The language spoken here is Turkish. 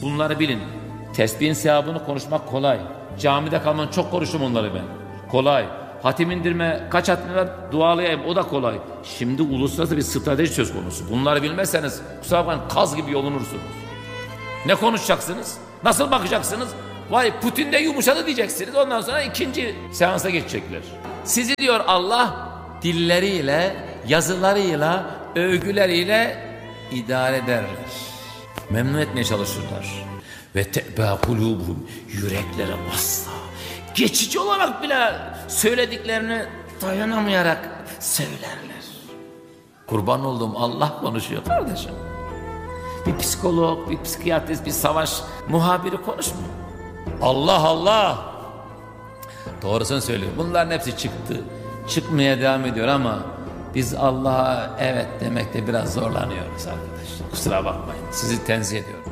Bunları bilin. Tesbihin sevabını konuşmak kolay. Camide kalman, çok konuştum onları ben. Kolay. Hatim indirme, kaç hatim var dualayayım, o da kolay. Şimdi uluslararası bir strateji söz konusu. Bunları bilmezseniz kusura bakmayın, kaz gibi yolunursunuz. Ne konuşacaksınız? Nasıl bakacaksınız? Vay Putin de yumuşadı diyeceksiniz. Ondan sonra ikinci seansa geçecekler. Sizi diyor Allah dilleriyle, yazılarıyla, övgüleriyle idare ederler. Memnun etmeye çalışırlar. Ve te'bâ kulûbuhum, yürekleri asla, geçici olarak bile söylediklerini dayanamayarak söylerler. Kurban olduğum Allah konuşuyor kardeşim. Bir psikolog, bir psikiyatrist, bir savaş muhabiri konuşmuyor. Allah Allah. Doğrusunu söylüyor. Bunların hepsi çıktı. Çıkmaya devam ediyor ama biz Allah'a evet demekte biraz zorlanıyoruz arkadaşlar. Kusura bakmayın. Sizi tenzih ediyorum.